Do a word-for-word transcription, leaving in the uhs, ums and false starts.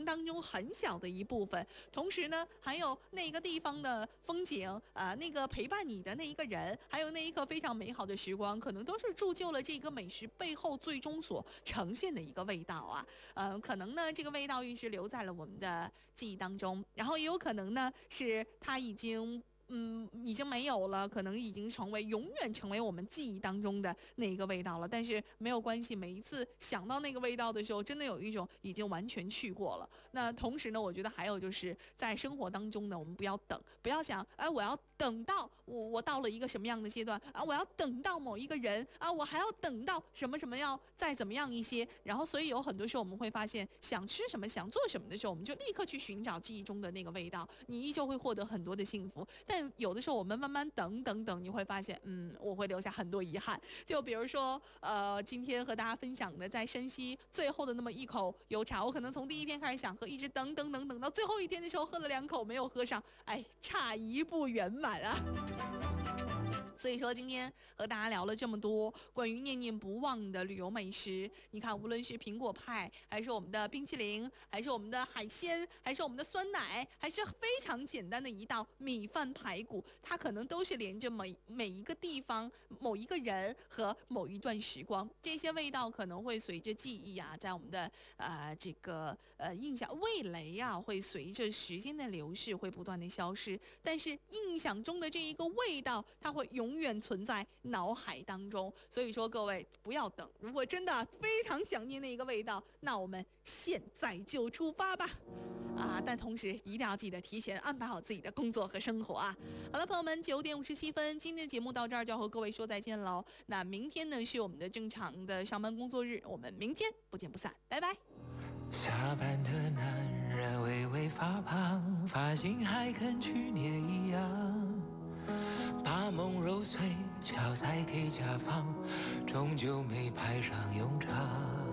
当中很小的一部分，同时呢，还有那个地方的风景啊、呃，那个陪伴你的那一个人，还有那一刻非常美好的时光，可能都是铸就了这个美食背后最终所呈现的一个味道啊。嗯、呃，可能呢，这个味道一直留在了我们的记忆当中，然后也有可能呢，是它已经。嗯，已经没有了，可能已经成为永远成为我们记忆当中的那一个味道了。但是没有关系，每一次想到那个味道的时候，真的有一种已经完全去过了。那同时呢，我觉得还有就是在生活当中呢，我们不要等，不要想，哎，我要等到我我到了一个什么样的阶段啊，我要等到某一个人啊，我还要等到什么什么要再怎么样一些。然后，所以有很多时候我们会发现，想吃什么、想做什么的时候，我们就立刻去寻找记忆中的那个味道，你依旧会获得很多的幸福。但有的时候我们慢慢等等等，你会发现，嗯，我会留下很多遗憾。就比如说，呃，今天和大家分享的在深溪最后的那么一口油茶，我可能从第一天开始想喝，一直等等等等到最后一天的时候喝了两口没有喝上，哎，差一步圆满啊。所以说今天和大家聊了这么多关于念念不忘的旅游美食，你看无论是苹果派，还是我们的冰淇淋，还是我们的海鲜，还是我们的酸奶，还是非常简单的一道米饭排骨，它可能都是连着每每一个地方、某一个人和某一段时光，这些味道可能会随着记忆啊，在我们的呃这个呃印象味蕾啊，会随着时间的流逝会不断的消失，但是印象中的这一个味道，它会永远存在脑海当中。所以说各位不要等，如果真的非常想念那一个味道，那我们现在就出发吧啊！但同时一定要记得提前安排好自己的工作和生活啊。好了，朋友们，九点五十七分，今天的节目到这儿就要和各位说再见喽。那明天呢是我们的正常的上班工作日，我们明天不见不散，拜拜。 下班的男人微微发胖，发型还跟去年一样，把梦揉碎，敲在给甲方，终究没派上用场。